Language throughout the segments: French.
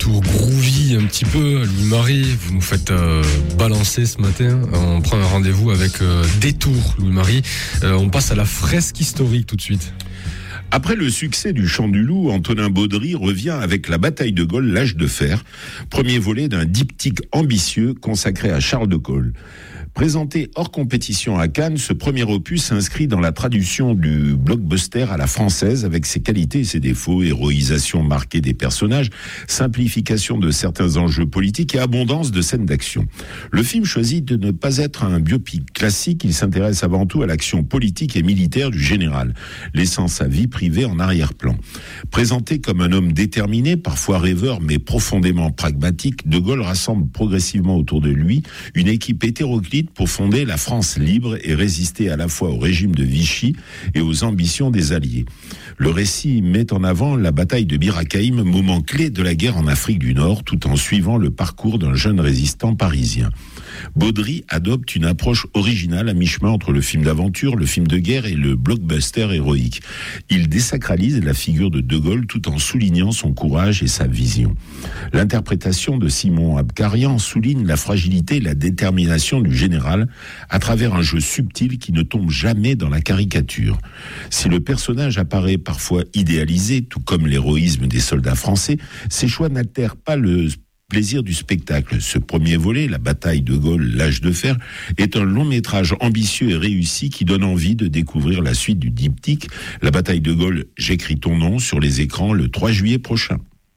retour groovy un petit peu. Louis-Marie, vous nous faites balancer ce matin. On prend un rendez-vous avec Détour, Louis-Marie. On passe à la fresque historique tout de suite. Après le succès du Chant du Loup, Antonin Baudry revient avec La bataille de Gaulle, l'âge de fer, premier volet d'un diptyque ambitieux consacré à Charles de Gaulle. Présenté hors compétition à Cannes, ce premier opus s'inscrit dans la traduction du blockbuster à la française avec ses qualités et ses défauts, héroïsation marquée des personnages, simplification de certains enjeux politiques et abondance de scènes d'action. Le film choisit de ne pas être un biopic classique, il s'intéresse avant tout à l'action politique et militaire du général, laissant sa vie privée en arrière-plan. Présenté comme un homme déterminé, parfois rêveur mais profondément pragmatique, De Gaulle rassemble progressivement autour de lui une équipe hétéroclite pour fonder la France libre et résister à la fois au régime de Vichy et aux ambitions des Alliés. Le récit met en avant la bataille de Bir Hakeim, moment clé de la guerre en Afrique du Nord, tout en suivant le parcours d'un jeune résistant parisien. Baudry adopte une approche originale à mi-chemin entre le film d'aventure, le film de guerre et le blockbuster héroïque. Il désacralise la figure de De Gaulle tout en soulignant son courage et sa vision. L'interprétation de Simon Abkarian souligne la fragilité et la détermination du général à travers un jeu subtil qui ne tombe jamais dans la caricature. Si le personnage apparaît parfois idéalisé, tout comme l'héroïsme des soldats français, ses choix n'altèrent pas le plaisir du spectacle. Ce premier volet, La bataille de Gaulle, l'âge de fer, est un long métrage ambitieux et réussi qui donne envie de découvrir la suite du diptyque. La bataille de Gaulle, j'écris ton nom sur les écrans le 3 juillet prochain.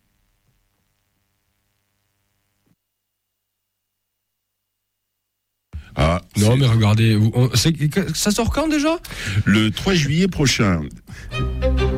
Ah, non, mais regardez, ça sort quand déjà ? Le 3 juillet prochain.